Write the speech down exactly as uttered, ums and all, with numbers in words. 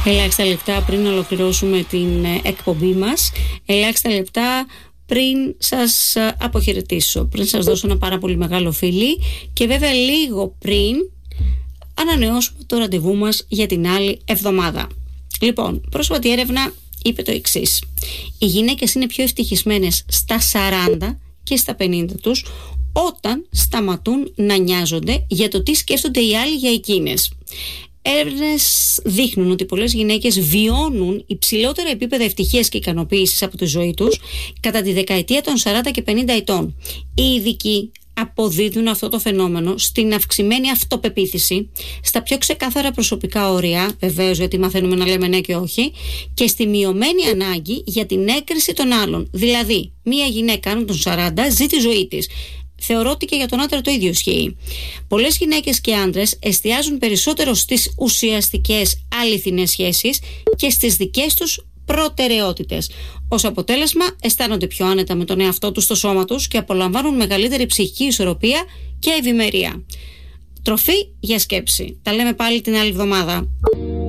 Ελάχιστα λεπτά πριν ολοκληρώσουμε την εκπομπή μας, ελάχιστα λεπτά πριν σας αποχαιρετήσω, πριν σας δώσω ένα πάρα πολύ μεγάλο φιλί και βέβαια λίγο πριν ανανεώσουμε το ραντεβού μας για την άλλη εβδομάδα. Λοιπόν, πρόσφατη έρευνα είπε το εξής: οι γυναίκες είναι πιο ευτυχισμένες στα σαράντα και στα πενήντα τους όταν σταματούν να νοιάζονται για το τι σκέφτονται οι άλλοι για εκείνες. Έρευνες δείχνουν ότι πολλές γυναίκες βιώνουν υψηλότερα επίπεδα ευτυχίας και ικανοποίησης από τη ζωή τους κατά τη δεκαετία των σαράντα και πενήντα ετών. Οι ειδικοί αποδίδουν αυτό το φαινόμενο στην αυξημένη αυτοπεποίθηση, στα πιο ξεκάθαρα προσωπικά όρια, βεβαίως γιατί μαθαίνουμε να λέμε ναι και όχι, και στη μειωμένη ανάγκη για την έγκριση των άλλων. Δηλαδή, μία γυναίκα άνω των σαράντα ζει τη ζωή της. Θεωρώ ότι και για τον άντρα το ίδιο ισχύει. Πολλές γυναίκες και άντρες εστιάζουν περισσότερο στις ουσιαστικές αληθινές σχέσεις και στις δικές τους προτεραιότητες. Ως αποτέλεσμα, αισθάνονται πιο άνετα με τον εαυτό τους στο σώμα τους και απολαμβάνουν μεγαλύτερη ψυχική ισορροπία και ευημερία. Τροφή για σκέψη. Τα λέμε πάλι την άλλη εβδομάδα.